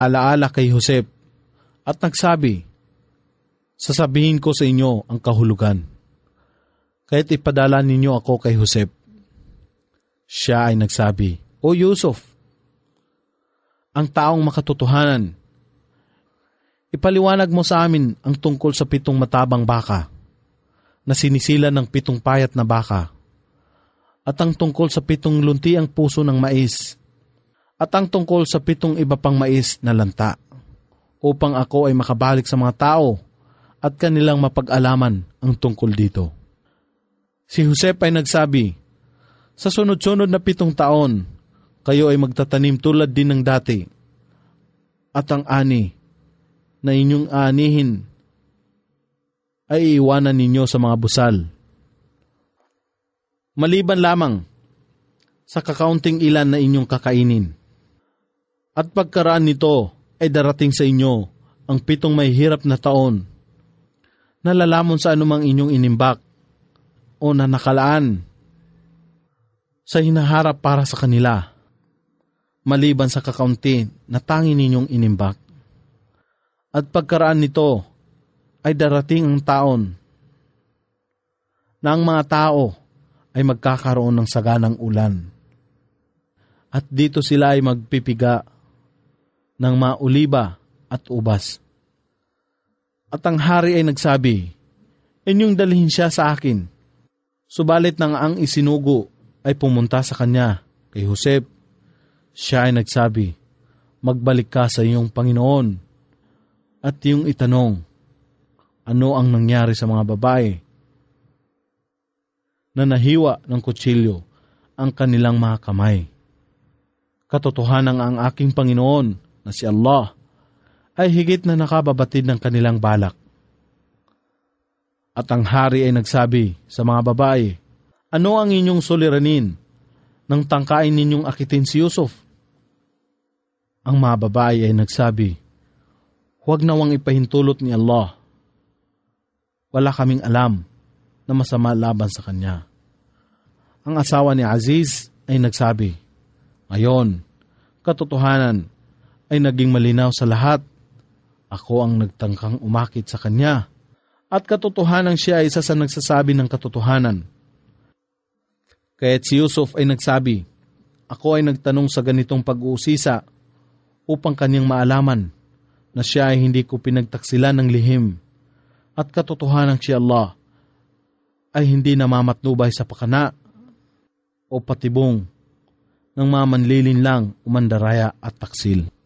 alaala kay Joseph at nagsabi, sasabihin ko sa inyo ang kahulugan. Kaya't ipadala ninyo ako kay Joseph. Siya ay nagsabi, O Yusuf, ang taong makatotohanan, ipaliwanag mo sa amin ang tungkol sa 7 matabang baka na sinisilan ng 7 payat na baka, at ang tungkol sa 7 luntiang puso ng mais, at ang tungkol sa 7 iba pang mais na lanta, upang ako ay makabalik sa mga tao at kanilang mapag-alaman ang tungkol dito. Si Joseph ay nagsabi, sa sunod-sunod na 7 taon, kayo ay magtatanim tulad din ng dati, at ang ani na inyong aanihin ay iiwanan ninyo sa mga busal. Maliban lamang sa kakaunting ilan na inyong kakainin. At pagkaraan nito ay darating sa inyo ang 7 may hirap na taon na lalamon sa anumang inyong inimbak o na nakalaan sa hinaharap para sa kanila, maliban sa kakaunti na tangi ninyong inimbak. At pagkaraan nito ay darating ang taon na ang mga tao ay magkakaroon ng saganang ulan. At dito sila ay magpipiga ng mga oliba at ubas. At ang hari ay nagsabi, inyong dalhin siya sa akin. Subalit nang ang isinugo ay pumunta sa kanya kay Joseph, siya ay nagsabi, magbalik ka sa iyong Panginoon at iyong itanong, ano ang nangyari sa mga babae na nahiwa ng kutsilyo ang kanilang mga kamay. Katotohanan ang aking Panginoon na si Allah ay higit na nakababatid ng kanilang balak. At ang hari ay nagsabi sa mga babae, ano ang inyong suliranin nang tangkain ninyong akitin si Yusuf? Ang mga babae ay nagsabi, huwag nawang ipahintulot ni Allah. Wala kaming alam na masama laban sa kanya. Ang asawa ni Aziz ay nagsabi, ngayon, katotohanan ay naging malinaw sa lahat. Ako ang nagtangkang umakit sa kanya. At katotohanan siya ay isa sa nagsasabi ng katotohanan. Kaya't si Yusuf ay nagsabi, ako ay nagtanong sa ganitong pag-uusisa upang kanyang maalaman na siya ay hindi ko pinagtaksilan ng lihim. At katotohanan si Allah ay hindi namamatnubay sa pakana o patibong ng mga manlilinlang, umandaraya at taksil.